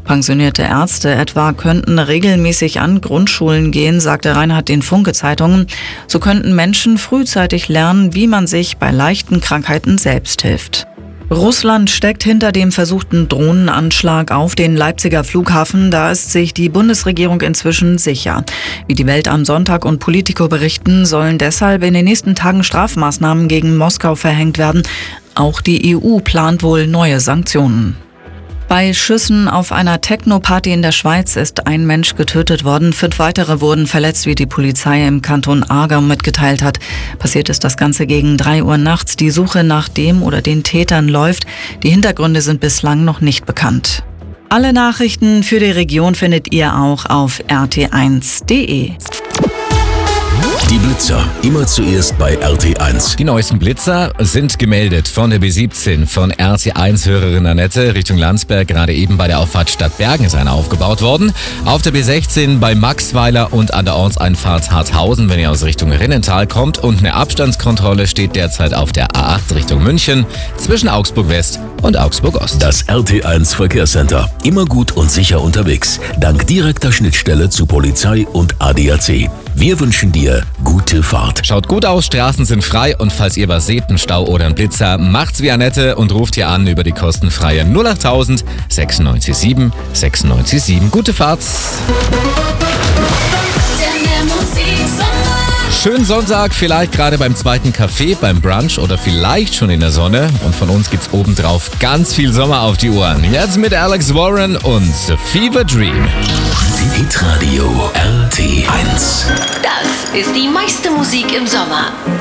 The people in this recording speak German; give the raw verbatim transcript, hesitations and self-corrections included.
Pensionierte Ärzte etwa könnten regelmäßig an Grundschulen gehen, sagte Reinhard den Funke-Zeitungen. So könnten Menschen frühzeitig lernen, wie man sich bei leichten Krankheiten selbst hilft. Russland steckt hinter dem versuchten Drohnenanschlag auf den Leipziger Flughafen. Da ist sich die Bundesregierung inzwischen sicher. Wie die Welt am Sonntag und Politico berichten, sollen deshalb in den nächsten Tagen Strafmaßnahmen gegen Moskau verhängt werden. Auch die E U plant wohl neue Sanktionen. Bei Schüssen auf einer Techno-Party in der Schweiz ist ein Mensch getötet worden. Fünf weitere wurden verletzt, wie die Polizei im Kanton Aargau mitgeteilt hat. Passiert ist das Ganze gegen drei Uhr nachts. Die Suche nach dem oder den Tätern läuft. Die Hintergründe sind bislang noch nicht bekannt. Alle Nachrichten für die Region findet ihr auch auf r t eins punkt d e. Die Blitzer, immer zuerst bei R T eins. Die neuesten Blitzer sind gemeldet von der B siebzehn von R T eins-Hörerin Annette Richtung Landsberg. Gerade eben bei der Auffahrt Stadtbergen ist eine aufgebaut worden. Auf der B sechzehn bei Maxweiler und an der Ortseinfahrt Harthausen, wenn ihr aus Richtung Rinnental kommt. Und eine Abstandskontrolle steht derzeit auf der A acht Richtung München zwischen Augsburg West und Augsburg Ost. Das R T eins Verkehrscenter. Immer gut und sicher unterwegs. Dank direkter Schnittstelle zu Polizei und A D A C. Wir wünschen dir gute Fahrt. Schaut gut aus, Straßen sind frei und falls ihr was seht, einen Stau oder einen Blitzer, macht's wie Annette und ruft hier an über die kostenfreie null achttausend sechsundneunzig sieben sechsundneunzig sieben. Gute Fahrt! Schönen Sonntag, vielleicht gerade beim zweiten Kaffee, beim Brunch oder vielleicht schon in der Sonne. Und von uns gibt's obendrauf ganz viel Sommer auf die Ohren. Jetzt mit Alex Warren und Fever Dream. Hitradio R T eins. Das ist die meiste Musik im Sommer.